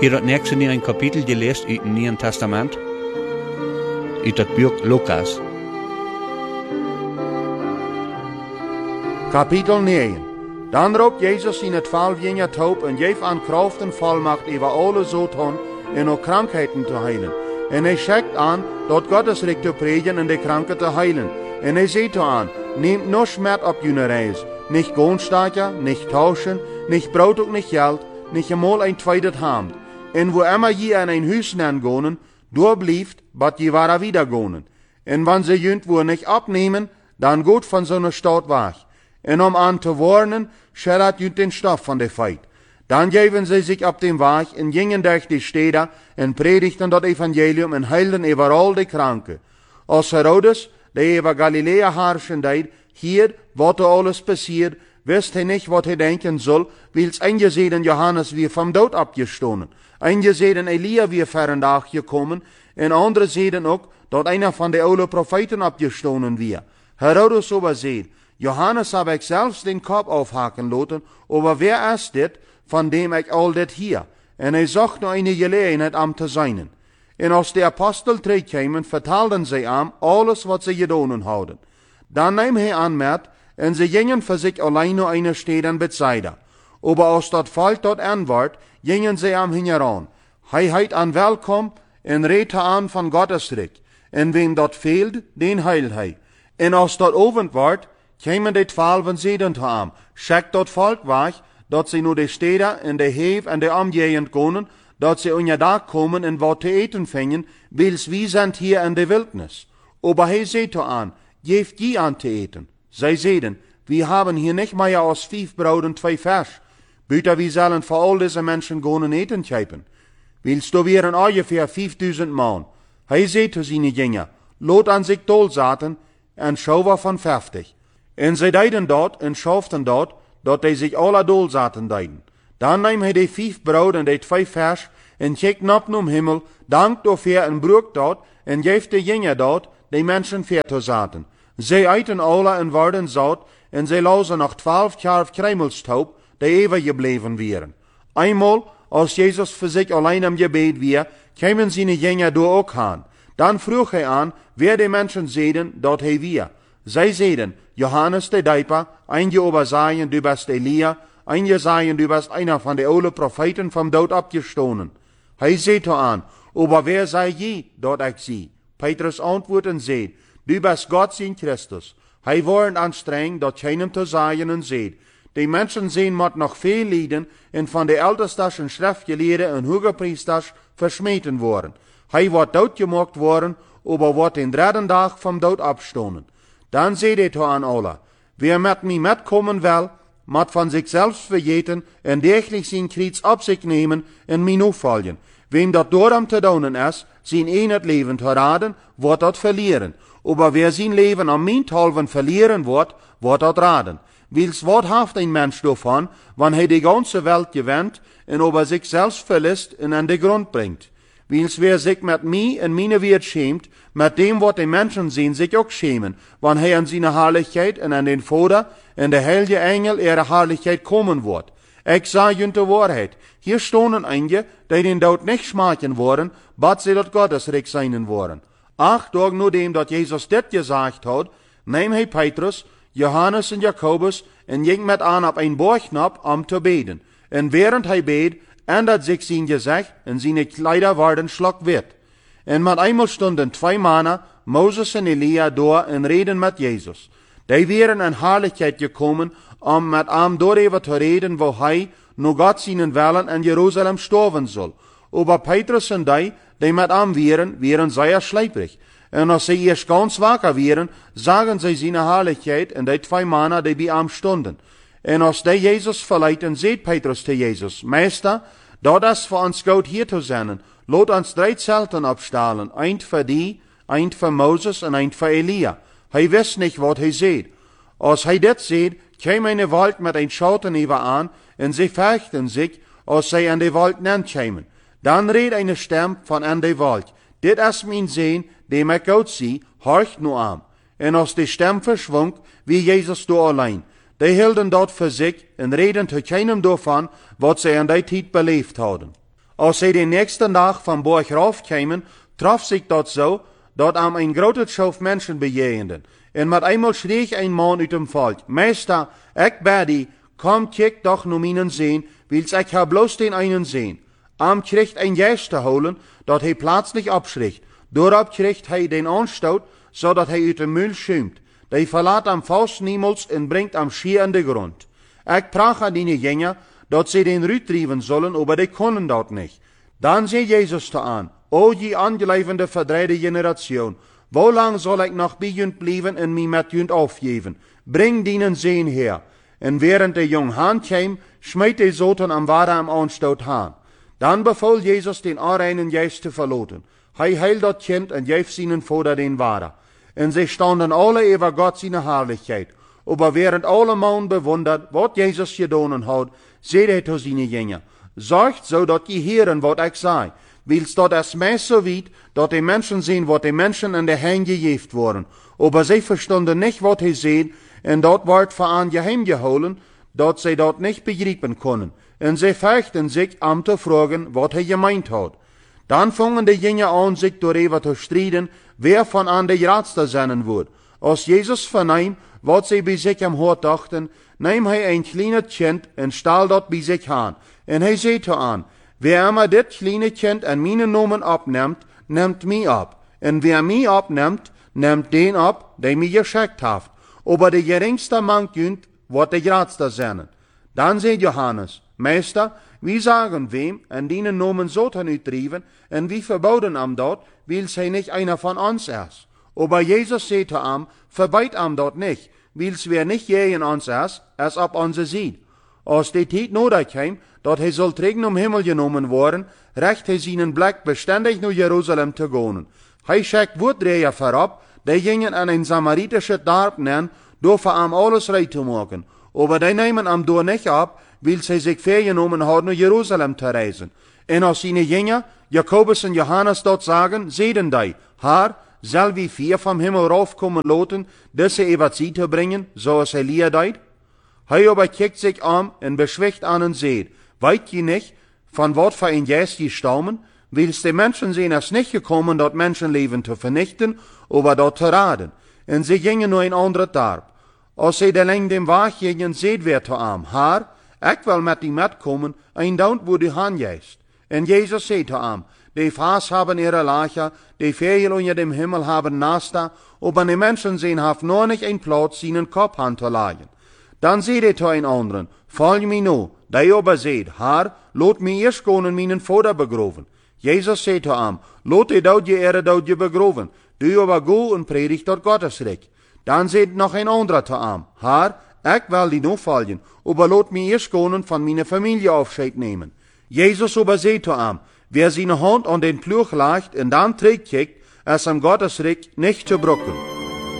Hier dat nächste in een kapitel gelezen uit het Nieuwe Testament, uit het boek Lucas. Kapitel 9. Dan roept Jezus in het valvinger op en geeft aan kracht en volmacht over alle zoten en ook krankheden te heilen. En hij schickt aan dat Gottes rijk te predigen en de kranken te heilen. En hij zegt aan, nehmt no Schmerz op jullie reis. Nicht Gohnstaker, nicht tauschen, nicht Brot und nicht Geld, nicht einmal ein zweites Hand. En wo immer je an ein Huis gonen, durchblieft, bat je wara wieder gonen. En wann sie jünt wo nicht abnehmen, dann gut von so einer Stadt weg. En an te warnen, schellert jünt den Stoff von der Feit. Dann geben sie sich ab dem Weg en gingen durch die Städte en predigten das Evangelium en heilten überall die Kranke. Als Herodes, der über Galiläa herrschen deed, hier, wat er alles passiert, wist hij nicht, wat hij denken soll, wils eingesehen Johannes wie vom Tod abgestoßen. Eingesehen Elia wie verrendag gekommen, en andere zeiden ook, dat einer von de oude Propheten abgestoßen wie. Herodes aber seht, Johannes habe ich selbst den Kopf aufhaken lassen, aber wer ist dit, von dem ich all dit hier? En hij zocht noch eine Gelegenheit am te zijn. En als de Apostel terugkwamen, vertelden zij am alles wat ze gedaan hadden. Dan nahm hij aanmerkt, en ze gingen voor zich alleen nur eine Steden Bethsaida. Aber als dat Volk dort antwoord, gingen ze am hingeran. Hij heit an welkom, en reed aan van Gottes Reich. En wem dat fehlt, den heilt hij. En als dat ovend wordt, kwamen de 12 zeiden te am. Schickt dat Volk weg, dat ze nu de steden en de heef en de omgegend konen, dat ze unja da komen en wat te eten vingen, wils wie sind hier in de wildnis. Aber hij zei aan, geeft je aan te eten. Zij zeiden, wir haben hier nicht mehr aus 5 Brot und 2 Fisch. Büter, wir sollen für all diese Menschen gehen und eten kaufen. Willst du wären ungefähr 5000 Mann. Hij zei zu seine Jünger, lot an sich Dolsaten, en schauwer von 50. En zij deiden dort en schauften dort, dat die sich alle Dolsaten deiden. Dan nahm hij de 5 Brot en de 2 Fisch, en kijkt op nom Himmel, dankt dafür en broek dort, en geeft de Jünger dort, die Menschen veertig zaten. Zij eiten alle en worden zout, en zij lausen nog 12 jaar kruimelstaub, die eeuwig gebleven wären. Einmal, als Jesus für sich allein am Gebet war, kamen seine Jünger door ook aan. Dan vroeg hij aan, wer die Menschen zeiden, dat hij war. Zij zeiden, Johannes de Dijper, einige aber sagen, du bist Elia, einige sagen, du bist einer von den oude Propheten vom Tod abgestoßen. Hij zei aan, aber wer sei je, dat ik zie? Petrus antwoordt en zei, du bist Gott sein Christus. Hij wordt anstrengend dat keinem te zeggen en zei, die Menschen sehen mot noch veel lijden en van de Ältestas en Schriftgelehrten en Hogepriesters verschmeten worden. Hij wordt doodgemaakt worden, aber wordt den 3. Dag vom Dood abstoßen. Dan zei hij aan alle, wer met mij metkommen wil, moet van zichzelf vergeten en dergelijk zijn kruis op zich nemen en mij navolgen. Wem dat daarom te doen is, zijn een het leven te raden, wordt dat verlieren. Aber wer zijn leven am minthalven verlieren wordt dat raden. Wils wat heeft een mens davon, wanneer hij de ganze Welt gewinnt en over zichzelf verliest en aan de grond brengt. Wils wer zich met mij en mijn Wert schämt, met dem wat de mensen zien zich ook schämen, wanneer hij aan zijn Herrlichkeit en aan den Vater en de heilige Engel ihre Herrlichkeit komen wordt. Ik sage je de waarheid, hier stonden einige, die den Dood nicht schmaken worden, bat sie dat Gottes Reich sein worden. 8 dagen nur dem, dat Jesus dit gesagt hat, neem hij Petrus, Johannes en Jakobus en ging met aan op een borgnap om te beden. En während hij beet, ändert sich sein Gesicht en seine Kleider worden schlockwit. En met einmal stunden 2 Männer, Moses en Elia, door en reden met Jesus. Die wären in Herrlichkeit gekommen, om met hem daarover te reden, wo hij, nu Gott seinen Willen in Jerusalem sterven soll. Aber Petrus en die met hem wären sehr schleiprig. En als sie erst ganz wacker wären, sagen sie seine Herrlichkeit en die 2 Männer, die bei ihm stunden. En als die Jesus verleiten, seht Petrus zu Jesus, Meister, dat is voor ons goed hier te zijn. Laat ons 3 Zelten opstellen, een voor die, een voor Moses en een voor Elia. Hij wist niet wat hij zei. Als hij dit zei, kwam een wolk met een schouten over aan, en ze vechten zich, als zij aan de wolk kwamen. Dan reed een stem van aan de wolk, dit is mijn Zoon, die mij goed zie, horcht nu aan. En als de stem verschwond, wie Jezus door alleen. Die hielden dat voor zich en reden te keinem daarvan, wat zij aan die tijd beleefd hadden. Als sie den nächsten Tag vom Berg raufkamen, traf sich dort so, dort am ein großes Schaf Menschen bejegenden. En mit einmal schrie ein Mann uit dem Volk, Meister, ich bedi, komm, kijk doch nur meinen sehen, wils ich hab bloß den einen sehen. Am kriegt ein Gäste holen, dort hij plötzlich abschricht. Dorab kriegt hij den Anstoot, zodat hij uit dem Müll schümt. Die verlaat am Faust niemals en bringt am Schier an de Grund. Ich prach an die Jünger, dat sie den Rüt trieben sollen, aber die können dort nicht. Dann sieht Jesus da an, o je angeleivende verdreide Generation, wo lang soll ich noch bei jünd bleiben en mich mit jünd aufgeven? Bring dienen Sehen her. En während der jong Hahn kam, schmeit die Soten am Wader am Anstoot Hahn. Dann befahl Jesus den Areinen Geist zu verloten. Hij heilt dat Kind en geeft seinen Vater den Wader. En sie standen alle über Gott seine Herrlichkeit. Aber während alle Mann bewundert, wat Jesus gedaan hat, seht er zu seine Jünger. Sorgt so, dat je hören, wat ich sei. Wils dat es meist so weit, dat die Menschen sehen, wat die Menschen an der Hand gejeft worden. Aber sie verstanden nicht, wat sie sehen, en dat wordt van geheim geholen, dat sie dat nicht begreifen können. En sie fürchten sich, am zu fragen, wat er gemeint hat. Dann fangen die Jünger an, sich darüber zu streiten, wer von an der Ratster sein wird. Als Jesus vernahm, wat sie bei sich am Hort dachten, nahm hij ein kleines Kind en stal dat bei sich an. En hij zei zu an, wer immer dit kleine Kind an meine Namen abnimmt, nimmt mich ab. En wer mich abnimmt, nimmt den ab, der mich geschickt hat. Aber der geringste Mann künt, wat der Ratster sein. Dann sagt Johannes, Meister, wie sagen wem, en dienen Namen Satan uitdrieven, en wie verboden am dort, weil sie nicht einer von uns ist. Aber Jesus sagt zu ihm, verbeit am dort nicht, weil's wer nicht je in uns ist, als ob uns sieht. Als die Zeit nodig kam, dat hij soll trägen Himmel genommen worden, recht hij seinen Blick beständig nach Jerusalem zu gehen. Hij schickt Woordreher vorab, die gingen an ein samaritisches Dorf nennen, door für am alles recht zu machen. Aber die nehmen am door nicht ab, weil sie sich vorgenommen haben, nach Jerusalem zu reisen. En als seine Jünger, Jakobus und Johannes dort sagen, sehen die, Herr, soll wie 4 vom Himmel raufkommen loten, diese über sie zu bringen, so es Elia deit? Hij aber kickt sich en beschwicht an und seht, weit je nicht, von wat für ein Geist die staumen, wils die Menschen sehen es nicht gekommen, dort Menschenleben zu vernichten, aber dort zu raden. En sie gingen nur ein anderes Dorf. Als sie der Länge dem Weg gingen, seht wer zu Herr, ich will mit ihm mitkommen, ein Daunt, wo du hingehst. En Jesus sagt zu ihm, die Fraß haben ihre Lacher, die Vögel unter dem Himmel haben Nasta, aber die Menschen sehen haben nur nicht ein Platz, ihnen Kopf anzulegen. Dann seht er zu ein anderen, folg mir nur, der aber seht, Herr, lot mir erst gehen und meinen Vater begraven. Jesus sagt zu ihm, lot die dort je Ehre dort je begraven, du aber go und predigt dort Gottesrecht. Dann seht noch ein anderer zu ihm, Herr, ich will die noch folgen, aber lot mir erst gehen und von meiner Familie Aufschied nehmen. Jesus aber seht zu ihm, wer seine Hand an den Pflug legt und dann trägt, ist am Gottesrecht nicht zu brücken.